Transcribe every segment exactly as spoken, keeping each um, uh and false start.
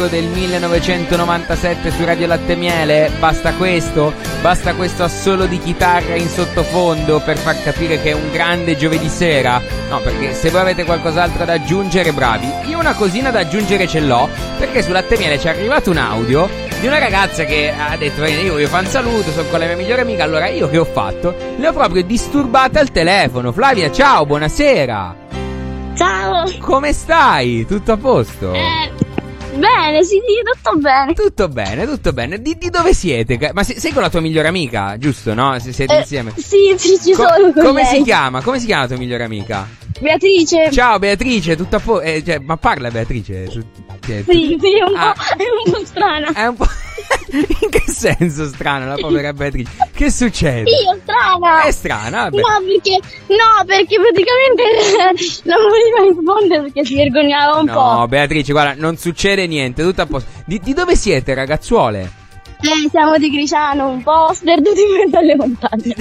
del millenovecentonovantasette su Radio Latte Miele. Basta questo, basta questo assolo di chitarra in sottofondo per far capire che è un grande giovedì sera. No, perché se voi avete qualcos'altro da aggiungere, bravi. Io una cosina da aggiungere ce l'ho, perché su Latte Miele ci è arrivato un audio di una ragazza che ha detto: io voglio fare un saluto, sono con la mia migliore amica. Allora io che ho fatto? Le ho proprio disturbate al telefono. Flavia, ciao, buonasera. Ciao. Come stai? Tutto a posto? Eh, bene, sì, sì, tutto bene. Tutto bene, tutto bene. Di, di dove siete? Ma sei, sei con la tua migliore amica, giusto, no? Se siete Eh, insieme. sì, sì, ci Co- sono con Come lei. si chiama? Come si chiama la tua migliore amica? Beatrice. Ciao Beatrice, tutto a posto? Eh, cioè, ma parla Beatrice? Tu- cioè, tu- Sì, sì, è un, Ah. po', è un po' strana. È un po'... In che senso strano la povera Beatrice? Che succede? Sì, è strana. È strana, vabbè. No, perché, no, perché praticamente non voleva rispondere perché si vergognava un No, po'. Beatrice, guarda, non succede niente, tutto a posto. Di, di dove siete, ragazzuole? Eh, siamo di Griciano, un po' sperduti in mezzo alle montagne.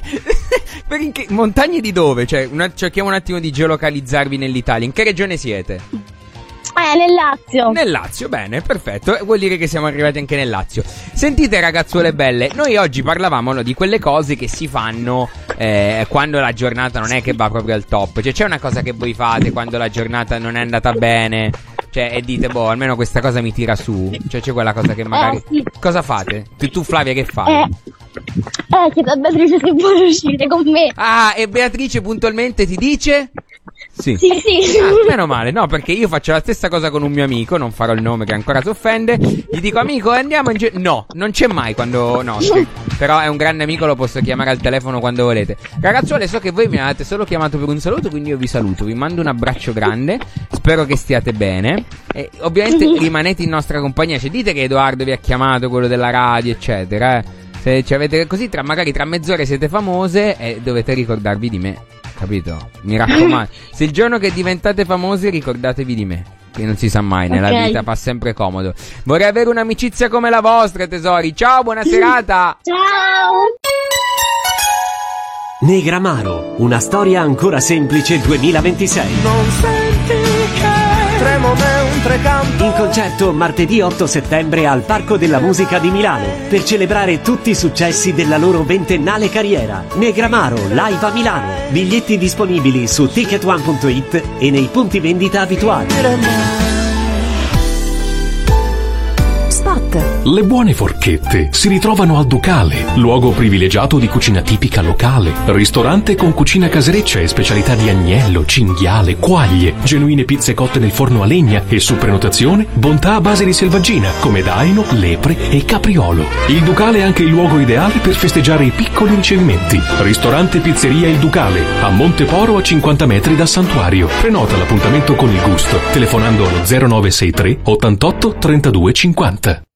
Per in che, montagne di dove? Cioè, una- cerchiamo un attimo di geolocalizzarvi nell'Italia. In che regione siete? Eh, nel Lazio. Nel Lazio, bene, perfetto. Vuol dire che siamo arrivati anche nel Lazio. Sentite, ragazzuole belle, noi oggi parlavamo, no, di quelle cose che si fanno eh, quando la giornata non è che va proprio al top. Cioè, c'è una cosa che voi fate quando la giornata non è andata bene? Cioè, e dite, boh, almeno questa cosa mi tira su. Cioè, c'è quella cosa che magari... Eh, sì. Cosa fate? Tu, tu, Flavia, che fai? Eh, eh, chiedo a Beatrice se vuole uscire con me. Ah, e Beatrice puntualmente ti dice? Sì. Sì, sì. Ah, meno male, no, perché io faccio la stessa cosa con un mio amico, non farò il nome che ancora si offende. Gli dico: amico, andiamo in giro. No, non c'è mai quando. No, sì. Però è un grande amico, lo posso chiamare al telefono quando volete. Ragazzuole, so che voi mi avete solo chiamato per un saluto, quindi io vi saluto, vi mando un abbraccio grande. Spero che stiate bene. E ovviamente rimanete in nostra compagnia. Cioè, dite che Edoardo vi ha chiamato, quello della radio, eccetera. Eh. Se ci avete così, tra, magari tra mezz'ora siete famose e dovete ricordarvi di me. Capito? Mi raccomando. Se il giorno che diventate famosi, ricordatevi di me. Che non si sa mai, nella Ok. vita fa sempre comodo. Vorrei avere un'amicizia come la vostra, tesori. Ciao, buona serata. Ciao. Negramaro, una storia ancora semplice duemilaventisei. Non senti che tremo mentre canto. In concerto martedì otto settembre al Parco della Musica di Milano per celebrare tutti i successi della loro ventennale carriera. Negramaro live a Milano. Biglietti disponibili su ticket one punto it e nei punti vendita abituali. Spot. Le buone forchette si ritrovano al Ducale, luogo privilegiato di cucina tipica locale, ristorante con cucina casereccia e specialità di agnello, cinghiale, quaglie, genuine pizze cotte nel forno a legna e su prenotazione bontà a base di selvaggina come daino, lepre e capriolo. Il Ducale è anche il luogo ideale per festeggiare i piccoli ricevimenti. Ristorante Pizzeria Il Ducale, a Monteporo a cinquanta metri dal santuario. Prenota l'appuntamento con il gusto telefonando allo zero nove sei tre ottantotto trentadue cinquanta.